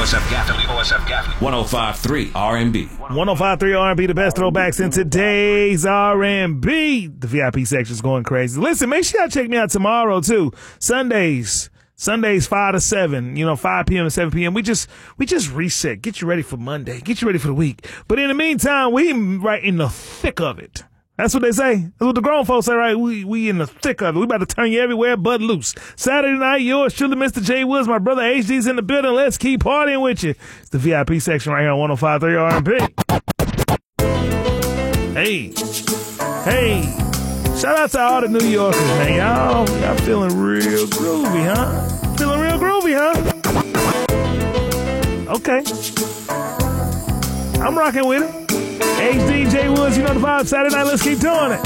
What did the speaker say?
WOSF Gaffney. 105.3 R&B. 105.3 R&B, the best throwbacks in today's R&B. The VIP section's going crazy. Listen, make sure y'all check me out tomorrow, too. Sundays 5 to 7, 5 p.m. to 7 p.m. We just reset. Get you ready for Monday. Get you ready for the week. But in the meantime, we right in the thick of it. That's what they say. That's what the grown folks say, right? We in the thick of it. We about to turn you everywhere but loose. Saturday night, yours truly, Mr. J Woods. My brother HD's in the building. Let's keep partying with you. It's the VIP section right here on 105.3 R&B. Hey. Shout out to all the New Yorkers, man. Y'all feeling real groovy, huh? Feeling real groovy, huh? Okay. I'm rocking with it. HD, J Woods, you know the vibe. Saturday night, let's keep doing it.